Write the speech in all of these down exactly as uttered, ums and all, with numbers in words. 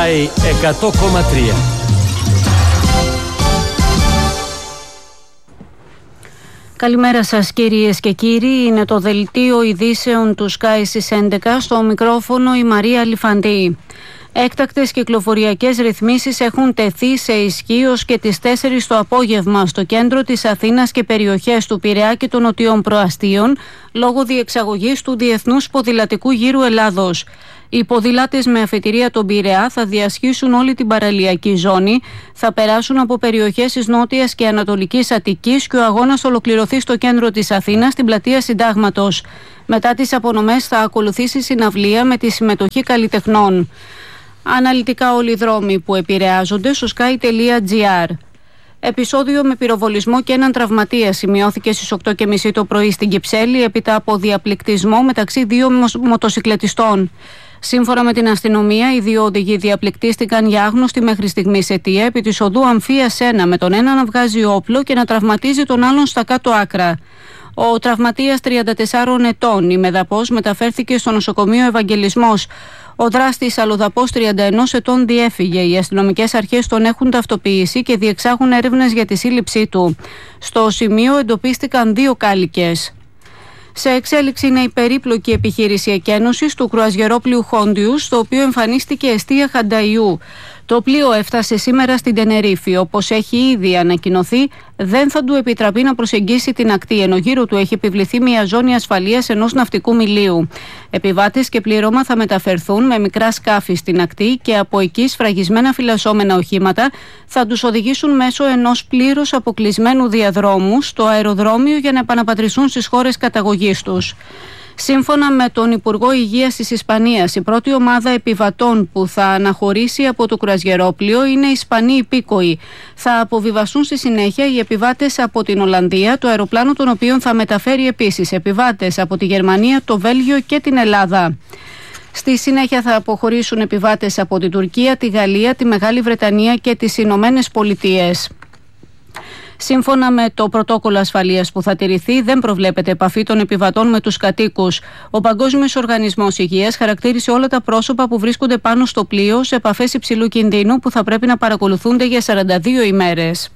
Sky εκατό κόμμα τρία. Καλημέρα σας κυρίες και κύριοι, είναι το δελτίο ειδήσεων του Sky στις έντεκα, στο μικρόφωνο η Μαρία Λιφαντή. Έκτακτες κυκλοφοριακές ρυθμίσεις έχουν τεθεί σε ισχύ ως και τις τέσσερις το απόγευμα στο κέντρο της Αθήνας και περιοχές του Πειραιά και των νοτιών προαστίων λόγω διεξαγωγής του Διεθνούς Ποδηλατικού Γύρου Ελλάδος. Οι ποδηλάτες με αφετηρία τον Πειραιά θα διασχίσουν όλη την παραλιακή ζώνη, θα περάσουν από περιοχές της Νότιας και Ανατολικής Αττικής και ο αγώνας ολοκληρωθεί στο κέντρο της Αθήνας, στην πλατεία Συντάγματος. Μετά τις απονομές θα ακολουθήσει συναυλία με τη συμμετοχή καλλιτεχνών. Αναλυτικά όλοι οι δρόμοι που επηρεάζονται στο sky τελεία gr. Επεισόδιο με πυροβολισμό και έναν τραυματία σημειώθηκε στις οκτώ και μισή το πρωί στην Κυψέλη έπειτα από διαπληκτισμό μεταξύ δύο μοτοσυκλετιστών. Σύμφωνα με την αστυνομία, οι δύο οδηγοί διαπληκτίστηκαν για άγνωστη μέχρι στιγμής αιτία επί της οδού Αμφίας ένα, με τον ένα να βγάζει όπλο και να τραυματίζει τον άλλον στα κάτω άκρα. Ο τραυματίας τριάντα τεσσάρων ετών, η μεδαπός, μεταφέρθηκε στο νοσοκομείο Ευαγγελισμός. Ο δράστης αλλοδαπός τριάντα ενός ετών διέφυγε. Οι αστυνομικές αρχές τον έχουν ταυτοποιήσει και διεξάγουν έρευνες για τη σύλληψή του. Στο σημείο εντοπίστηκαν δύο κάλικες. Σε εξέλιξη είναι η περίπλοκη επιχείρηση εκένωσης του κρουαζιερόπλοιου Χόντιους, στο οποίο εμφανίστηκε εστία Χανταϊού. Το πλοίο έφτασε σήμερα στην Τενερίφη. Όπως έχει ήδη ανακοινωθεί, δεν θα του επιτραπεί να προσεγγίσει την ακτή, ενώ γύρω του έχει επιβληθεί μια ζώνη ασφαλείας ενός ναυτικού μιλίου. Επιβάτες και πλήρωμα θα μεταφερθούν με μικρά σκάφη στην ακτή και από εκεί σφραγισμένα φυλασσόμενα οχήματα θα τους οδηγήσουν μέσω ενός πλήρως αποκλεισμένου διαδρόμου στο αεροδρόμιο για να επαναπατριστούν στις χώρες καταγωγής τους. Σύμφωνα με τον Υπουργό Υγείας της Ισπανίας, η πρώτη ομάδα επιβατών που θα αναχωρήσει από το κρουαζιερόπλοιο είναι Ισπανοί υπήκοοι. Θα αποβιβαστούν στη συνέχεια οι επιβάτες από την Ολλανδία, το αεροπλάνο των οποίων θα μεταφέρει επίσης επιβάτες από τη Γερμανία, το Βέλγιο και την Ελλάδα. Στη συνέχεια θα αποχωρήσουν επιβάτες από την Τουρκία, τη Γαλλία, τη Μεγάλη Βρετανία και τις Ηνωμένες Πολιτείες. Σύμφωνα με το πρωτόκολλο ασφαλείας που θα τηρηθεί, δεν προβλέπεται επαφή των επιβατών με τους κατοίκους. Ο Παγκόσμιος Οργανισμός Υγείας χαρακτήρισε όλα τα πρόσωπα που βρίσκονται πάνω στο πλοίο σε επαφές υψηλού κινδύνου που θα πρέπει να παρακολουθούνται για σαράντα δύο ημέρες.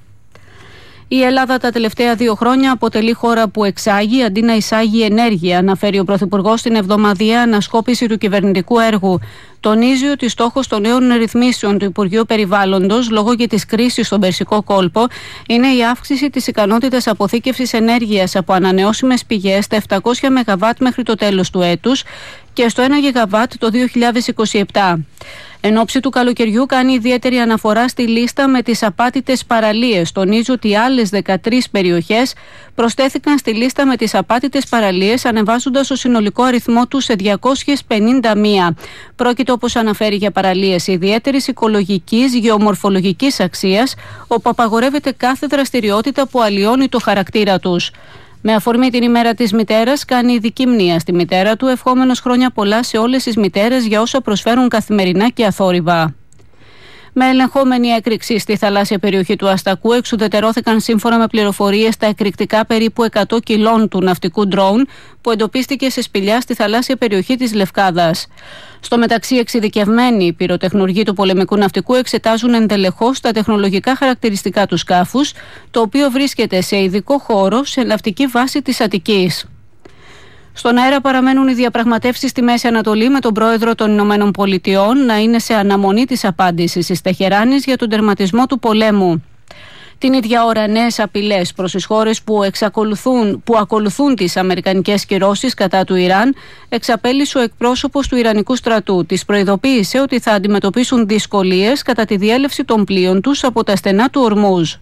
Η Ελλάδα τα τελευταία δύο χρόνια αποτελεί χώρα που εξάγει αντί να εισάγει ενέργεια, αναφέρει ο Πρωθυπουργός στην εβδομαδιαία ανασκόπηση του κυβερνητικού έργου. Τονίζει ότι στόχος των νέων ρυθμίσεων του Υπουργείου Περιβάλλοντος, λόγω και της κρίσης στον Περσικό κόλπο, είναι η αύξηση της ικανότητας αποθήκευσης ενέργειας από ανανεώσιμες πηγές στα επτακόσια μεγαβάτ μέχρι το τέλος του έτους και στο ένα γιγαβάτ το δύο χιλιάδες είκοσι επτά. Εν ώψη του καλοκαιριού κάνει ιδιαίτερη αναφορά στη λίστα με τις απάτητες παραλίες. Τονίζει ότι άλλες δεκατρείς περιοχές προσθέθηκαν στη λίστα με τις απάτητες παραλίες, ανεβάζοντας το συνολικό αριθμό τους σε διακόσιες πενήντα μία. Πρόκειται, όπως αναφέρει, για παραλίες ιδιαίτερης οικολογικής, γεωμορφολογικής αξίας, όπου απαγορεύεται κάθε δραστηριότητα που αλλοιώνει το χαρακτήρα τους. Με αφορμή την ημέρα της μητέρας, κάνει ειδική μνήα στη μητέρα του, ευχόμενος χρόνια πολλά σε όλες τις μητέρες για όσα προσφέρουν καθημερινά και αθόρυβα. Με ελεγχόμενη έκρηξη στη θαλάσσια περιοχή του Αστακού, εξουδετερώθηκαν σύμφωνα με πληροφορίες τα εκρηκτικά περίπου εκατό κιλών του ναυτικού ντρόουν που εντοπίστηκε σε σπηλιά στη θαλάσσια περιοχή της Λευκάδας. Στο μεταξύ, εξειδικευμένοι πυροτεχνουργοί του πολεμικού ναυτικού εξετάζουν εντελεχώς τα τεχνολογικά χαρακτηριστικά του σκάφους, το οποίο βρίσκεται σε ειδικό χώρο σε ναυτική βάση της Αττικής. Στον αέρα παραμένουν οι διαπραγματεύσεις στη Μέση Ανατολή με τον πρόεδρο των Ηνωμένων Πολιτειών να είναι σε αναμονή της απάντησης της Τεχεράνης για τον τερματισμό του πολέμου. Την ίδια ώρα, νέες απειλές προς τις χώρες που, εξακολουθούν, που ακολουθούν τις αμερικανικές κυρώσεις κατά του Ιράν εξαπέλυσε ο εκπρόσωπος του Ιρανικού στρατού. Της προειδοποίησε ότι θα αντιμετωπίσουν δυσκολίες κατά τη διέλευση των πλοίων τους από τα στενά του Ορμούζ.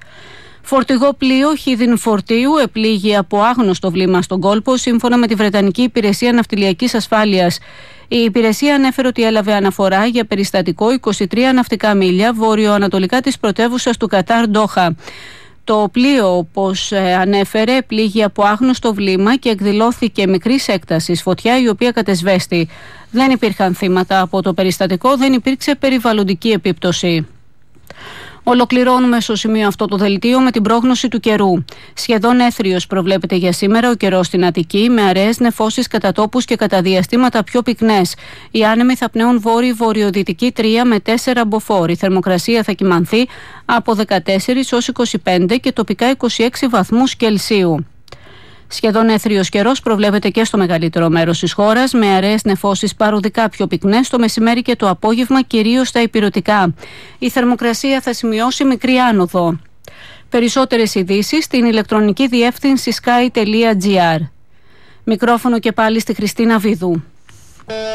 Φορτηγό πλοίο χίδιν φορτίου επλήγει από άγνωστο βλήμα στον κόλπο, σύμφωνα με τη Βρετανική Υπηρεσία Ναυτιλιακής Ασφάλειας. Η υπηρεσία ανέφερε ότι έλαβε αναφορά για περιστατικό είκοσι τρία ναυτικά μίλια βόρειο-ανατολικά της πρωτεύουσας του Κατάρ, Ντόχα. Το πλοίο, όπως ανέφερε, πλήγει από άγνωστο βλήμα και εκδηλώθηκε μικρής έκτασης φωτιά, η οποία κατεσβέστη. Δεν υπήρχαν θύματα από το περιστατικό, δεν υπήρξε περιβαλλοντική επίπτωση. Ολοκληρώνουμε στο σημείο αυτό το δελτίο με την πρόγνωση του καιρού. Σχεδόν έθριος προβλέπεται για σήμερα ο καιρός στην Αττική, με αραιές νεφώσεις κατά τόπους και κατά διαστήματα πιο πυκνές. Οι άνεμοι θα πνέουν βόρειο-βορειοδυτική τρία με τέσσερα μποφόρ. Η θερμοκρασία θα κυμανθεί από δεκατέσσερα έως είκοσι πέντε και τοπικά είκοσι έξι βαθμούς Κελσίου. Σχεδόν έθριος καιρός προβλέπεται και στο μεγαλύτερο μέρος της χώρας, με αραιές νεφώσεις παροδικά πιο πυκνές το μεσημέρι και το απόγευμα, κυρίως στα ηπειρωτικά. Η θερμοκρασία θα σημειώσει μικρή άνοδο. Περισσότερες ειδήσεις στην ηλεκτρονική διεύθυνση sky τελεία gr. Μικρόφωνο και πάλι στη Χριστίνα Βίδου.